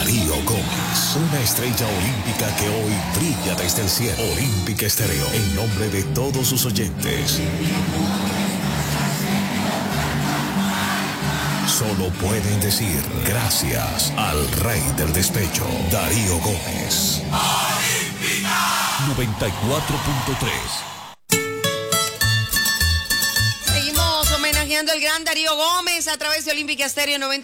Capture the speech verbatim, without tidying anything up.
Darío Gómez, una estrella olímpica que hoy brilla desde el cielo. Olímpica Estéreo, en nombre de todos sus oyentes. Solo pueden decir gracias al rey del despecho, Darío Gómez. Olímpica noventa y cuatro punto tres. Seguimos homenajeando al gran Darío Gómez a través de Olímpica Estéreo noventa